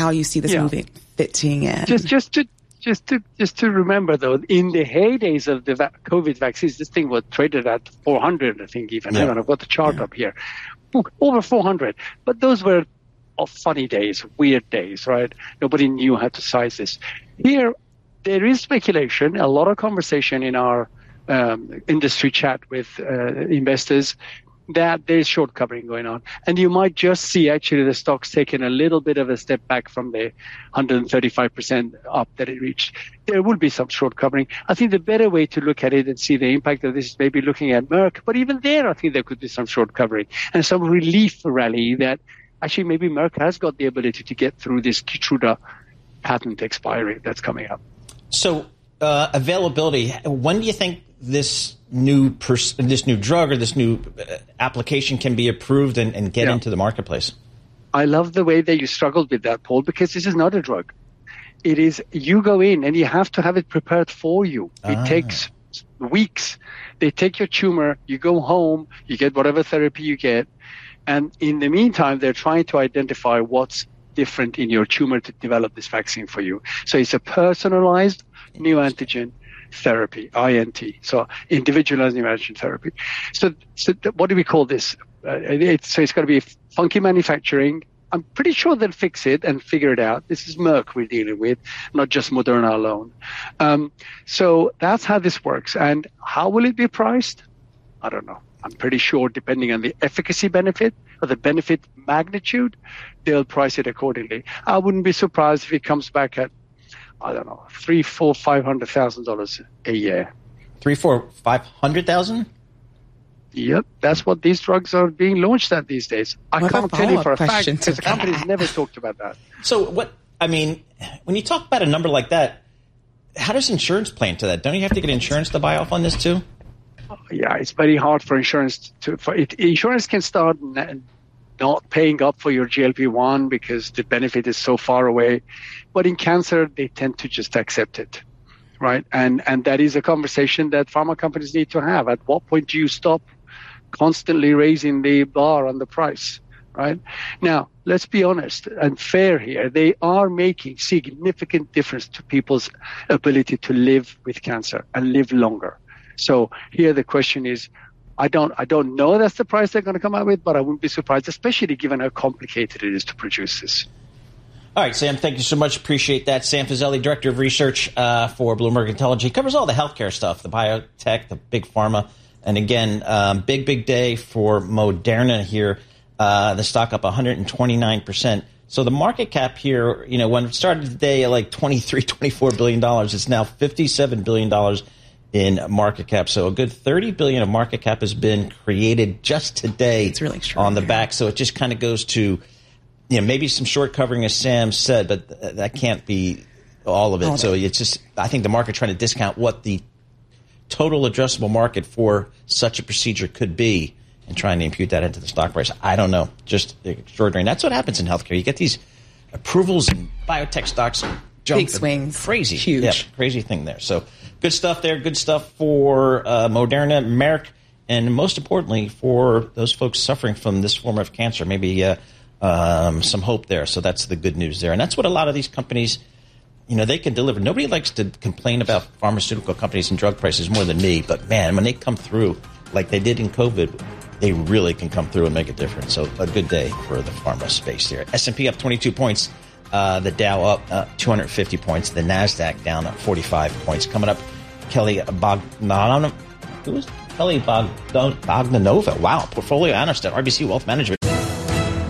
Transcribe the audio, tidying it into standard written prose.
how you see this movie fitting in. Just to remember, though, in the heydays of the COVID vaccines, this thing was traded at 400, I think, even. Hang on, I've got the chart up here. Over 400. But those were funny days, weird days, right? Nobody knew how to size this. Here, there is speculation, a lot of conversation in our industry chat with investors that there's short covering going on. And you might just see actually the stock's taking a little bit of a step back from the 135% up that it reached. There will be some short covering. I think the better way to look at it and see the impact of this is maybe looking at Merck. But even there, I think there could be some short covering and some relief rally that actually maybe Merck has got the ability to get through this Keytruda patent expiry that's coming up. So availability, when do you think this new drug or this new application can be approved and get into the marketplace? I love the way that you struggled with that, Paul, because this is not a drug. It is, you go in and you have to have it prepared for you. It takes weeks. They take your tumor, you go home, you get whatever therapy you get. And in the meantime, they're trying to identify what's different in your tumor to develop this vaccine for you. So it's a personalized neoantigen therapy, INT, so individualized neoantigen therapy. So what do we call this? It's got to be funky manufacturing. I'm pretty sure they'll fix it and figure it out. This is Merck we're dealing with, not just Moderna alone. So that's how this works. And how will it be priced? I don't know. I'm pretty sure depending on the efficacy benefit or the benefit magnitude, they'll price it accordingly. I wouldn't be surprised if it comes back at, I don't know, $300,000-$500,000 a year. $500,000? Yep, that's what these drugs are being launched at these days. I can't tell you for a fact because the company's never talked about that. So when you talk about a number like that, how does insurance play into that? Don't you have to get insurance to buy off on this too? Yeah, it's very hard for insurance insurance can start not paying up for your GLP-1 because the benefit is so far away. But in cancer, they tend to just accept it, right? And that is a conversation that pharma companies need to have. At what point do you stop constantly raising the bar on the price, right? Now, let's be honest and fair here. They are making significant difference to people's ability to live with cancer and live longer. So here the question is, I don't know that's the price they're going to come out with, but I wouldn't be surprised, especially given how complicated it is to produce this. All right, Sam, thank you so much. Appreciate that. Sam Fazeli, Director of Research for Bloomberg Intelligence. He covers all the healthcare stuff, the biotech, the big pharma. And again, big day for Moderna here. The stock up 129%. So the market cap here, when it started today at like $23-24 billion, it's now $57 billion in market cap. So a good $30 billion of market cap has been created just today. It's really on the back. So it just kind of goes to, maybe some short covering, as Sam said, but that can't be all of it. So it's just, I think the market trying to discount what the total addressable market for such a procedure could be and trying to impute that into the stock price. I don't know. Just extraordinary. And that's what happens in healthcare. You get these approvals and biotech stocks jump. Big swings. Crazy. Huge. Yeah, crazy thing there. So good stuff there. Good stuff for Moderna, Merck, and most importantly for those folks suffering from this form of cancer. Maybe some hope there. So that's the good news there. And that's what a lot of these companies, they can deliver. Nobody likes to complain about pharmaceutical companies and drug prices more than me. But, man, when they come through like they did in COVID, they really can come through and make a difference. So a good day for the pharma space there. S&P up 22 points. The Dow up 250 points. The NASDAQ down 45 points. Coming up, Kelly Bogdanova. Wow, portfolio analyst at RBC Wealth Management.